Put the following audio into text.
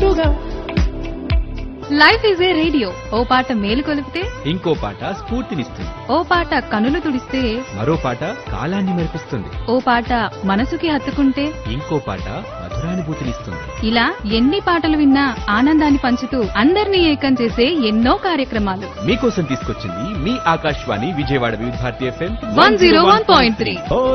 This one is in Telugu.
గుట్టుగా. లైఫ్ ఈజ్ ఏ రేడియో, ఓ పాట మేలు కొలిపితే ఇంకో పాట స్ఫూర్తినిస్తుంది. ఓ పాట కనులు తుడిస్తే మరో పాట కాలాన్ని మెరిపిస్తుంది. ఓ పాట మనసుకి హత్తుకుంటే ఇంకో పాట మధురానుభూతినిస్తుంది. ఇలా ఎన్ని పాటలు విన్నా ఆనందాన్ని పంచుతూ అందరినీ ఏకం చేసే ఎన్నో కార్యక్రమాలు మీకోసం తీసుకొచ్చింది మీ ఆకాశవాణి విజయవాడ వివిధ భారతి FM 101.3.